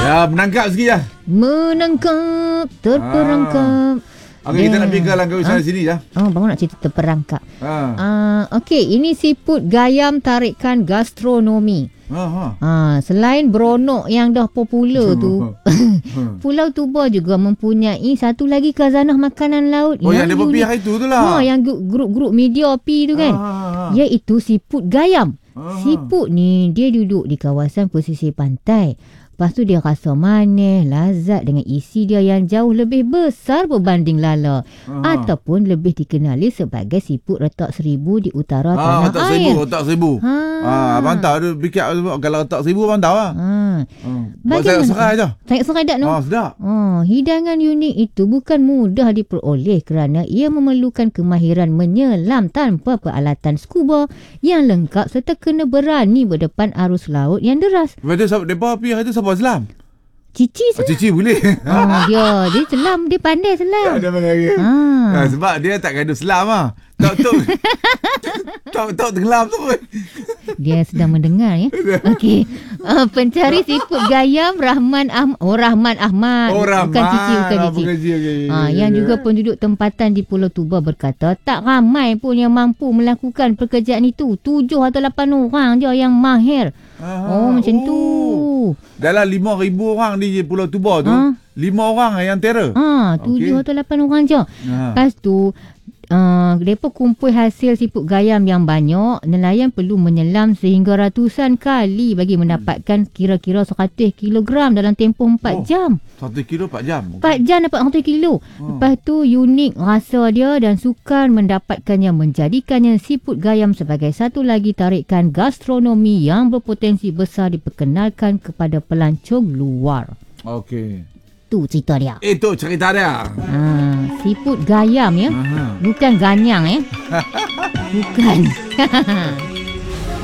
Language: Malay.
Ya, menangkap sikit lah. Menangkap, terperangkap. Okey, kita nak pergi ke langkah usaha sini ya. Baru nak cerita terperangkap. Okey, ini siput gayam tarikan gastronomi. Selain beronok yang dah popular tu, Pulau Tuba juga mempunyai satu lagi khazanah makanan laut yang dia pihak itu tu lah. Yang grup-grup media pi tu kan. Iaitu siput gayam. Siput ni dia duduk di kawasan pesisir pantai. Lepas tu dia rasa manis, lazat dengan isi dia yang jauh lebih besar berbanding lala. Ataupun lebih dikenali sebagai siput retak seribu di utara tanah air. Retak seribu. Abang tahu dia fikir kalau retak seribu abang tahu lah. Buat sayur serai je. Sayur serai tak no? Sedap. Hidangan unik itu bukan mudah diperoleh kerana ia memerlukan kemahiran menyelam tanpa peralatan scuba yang lengkap serta kena berani berdepan arus laut yang deras. Mereka pihak itu siapa selam? Cici selam. Cici boleh. Dia selam, dia pandai selam. Sebab dia tak gaduh selam lah. Tak tenggelam tu. Dia sedang mendengar ya. Okey. Pencari siput gayam Rahman Ahmad. Bukan Cici. Yang juga penduduk tempatan di Pulau Tuba berkata tak ramai pun yang mampu melakukan pekerjaan itu. 7 atau 8 orang je yang mahir. Macam tu. Dalam 5,000 orang di Pulau Tuba tu, 5 orang yang terror. 7 atau 8 orang je. Lepas tu mereka kumpul hasil siput gayam yang banyak. Nelayan perlu menyelam sehingga ratusan kali bagi mendapatkan kira-kira 100 kilogram dalam tempoh 4 jam. 1 kilo 4 jam? 4 jam dapat 1 kilo. Lepas tu unik rasa dia dan sukar mendapatkannya menjadikannya siput gayam sebagai satu lagi tarikan gastronomi yang berpotensi besar diperkenalkan kepada pelancong luar. Okey. Itu cerita dia. Itu cerita dia. Siput gayam ya. Bukan ganyang ya. Bukan.